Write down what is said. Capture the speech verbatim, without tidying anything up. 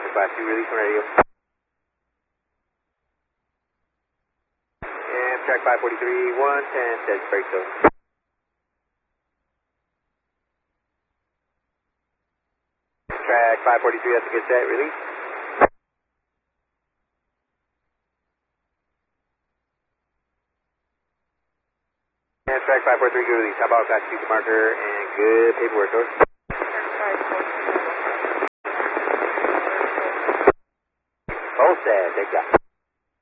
Class two, release on radio. And track five forty-three, one ten, set break zone. Track five forty-three, that's a good set, release. And track five forty-three, good release. How about Class two marker and good paperwork, over. All set, take that.